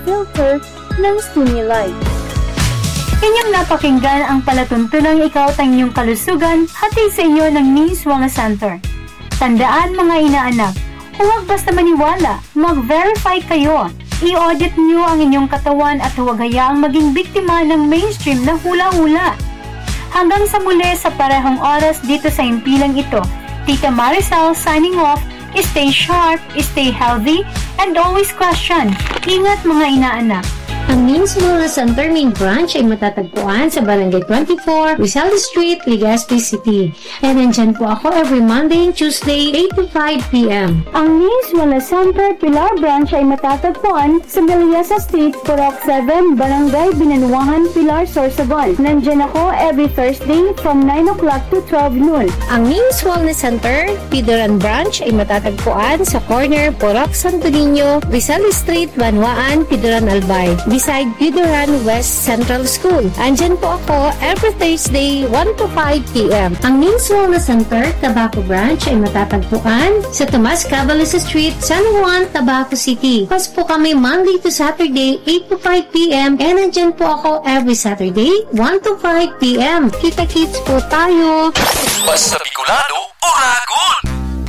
filter ng stimuli. Inyong napakinggan ang palatuntunang ikaw at ang inyong kalusugan, hatid sa inyo ng Ning's Wellness Center. Tandaan mga inaanak, huwag basta maniwala, mag-verify kayo. I-audit niyo ang inyong katawan at huwag hayaang maging biktima ng mainstream na hula-hula. Hanggang sa muli sa parehong oras dito sa impilang ito, Tita Marisol signing off. Stay sharp, stay healthy, and always question. Ingat mga inaanak. Ang Ning's Wellness Center main branch ay matatagpuan sa Barangay 24, Rizal Street, Legazpi City. And nandyan po ako every Monday and Tuesday, 8 to 5 p.m. Ang Ning's Wellness Center Pilar Branch ay matatagpuan sa Galiasa Street, Purok 7, Barangay Binanuahan, Pilar, Sorsogon. Nandyan ako every Thursday from 9 o'clock to 12 noon. Ang Ning's Wellness Center, Pidoran Branch ay matatagpuan sa corner Purok Santo Niño, Rizal Street, Banwaan, Pidoran Albay, beside Pidoran West Central School. Andyan po ako every Thursday, 1 to 5 p.m. Ang Ning's Wellness Center, Tabaco Branch ay matatagpuan sa Tomas Cavalis Street, San Juan, Tabaco City. Pas po kami Monday to Saturday, 8 to 5 p.m. And andyan po ako every Saturday, 1 to 5 p.m. Kita-kits po tayo! Basta Bicolano o Rago!